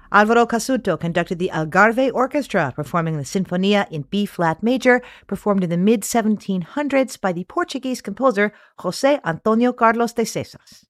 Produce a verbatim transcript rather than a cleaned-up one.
Alvaro Casuto conducted the Algarve Orchestra, performing the Sinfonia in B-flat major, performed in the mid seventeen hundreds by the Portuguese composer José Antonio Carlos de Seixas.